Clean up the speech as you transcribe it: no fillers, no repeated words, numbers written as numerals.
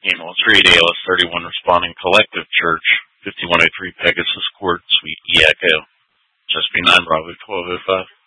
Animal 3 to ALS 31 responding collective church, 5103 Pegasus Court, Suite E Echo. Just be 9 Bravo 1205.